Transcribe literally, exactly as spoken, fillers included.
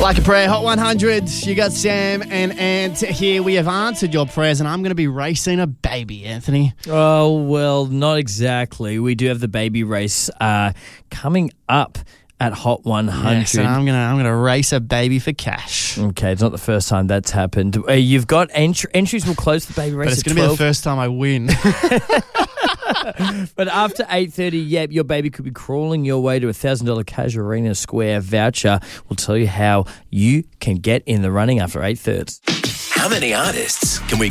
Like a prayer, Hot one hundred. You got Sam and Ant here. We have answered your prayers, and I'm going to be racing a baby, Anthony. Oh, well, not exactly. We do have the baby race uh, coming up at Hot one hundred. Yes, and I'm going to I'm gonna race a baby for cash. Okay, it's not the first time that's happened. Uh, you've got entr- entries will close the baby race But it's at going to be the twelve. first time I win. But after eight thirty, yep, your baby could be crawling your way to a one thousand dollars Casuarina Square voucher. We'll tell you how you can get in the running after eight thirty. How many artists can we